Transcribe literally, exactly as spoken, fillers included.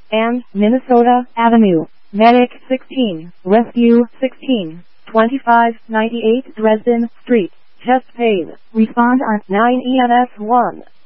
and Minnesota Avenue, Medic sixteen, Rescue sixteen, twenty-five ninety-eight Dresden Street, Chesapeake. Respond on nine E M S one.